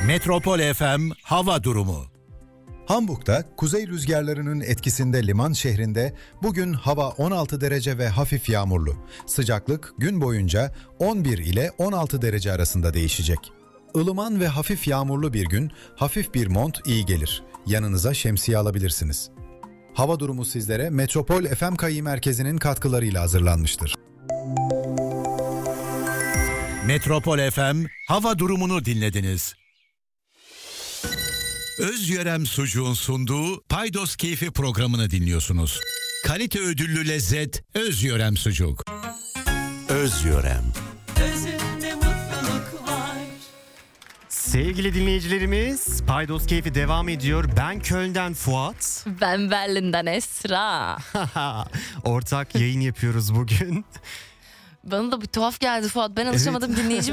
Metropol FM hava durumu. Hamburg'da kuzey rüzgarlarının etkisinde liman şehrinde bugün hava 16 derece ve hafif yağmurlu. Sıcaklık gün boyunca 11 ile 16 derece arasında değişecek. Ilıman ve hafif yağmurlu bir gün, hafif bir mont iyi gelir. Yanınıza şemsiye alabilirsiniz. Hava durumu sizlere Metropol FM Kayı Merkezi'nin katkılarıyla hazırlanmıştır. Metropol FM hava durumunu dinlediniz. Özyörem Sucuğun sunduğu Paydos Keyfi programını dinliyorsunuz. Kalite ödüllü lezzet Özyörem Sucuk. Özyörem. Özünde mutluluk var. Sevgili dinleyicilerimiz, Paydos Keyfi devam ediyor. Ben Köln'den Fuat. Ben Berlin'den Esra. Ortak yayın yapıyoruz bugün. Bana da bir tuhaf geldi Fuat. Ben alışamadım, dinleyici